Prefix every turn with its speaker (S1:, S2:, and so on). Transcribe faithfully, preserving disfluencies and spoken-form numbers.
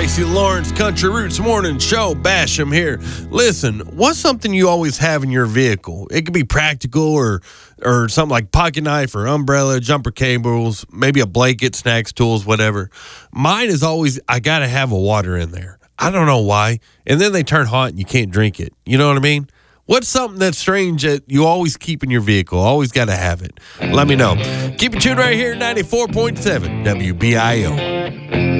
S1: Tracy Lawrence, Country Roots Morning Show. Basham here. Listen, what's something you always have in your vehicle? It could be practical or or something like pocket knife or umbrella, jumper cables, maybe a blanket, snacks, tools, whatever. Mine is always, I got to have a water in there. I don't know why. And then they turn hot and you can't drink it. You know what I mean? What's something that's strange that you always keep in your vehicle? Always got to have it. Let me know. Keep it tuned right here, ninety-four point seven W B I O.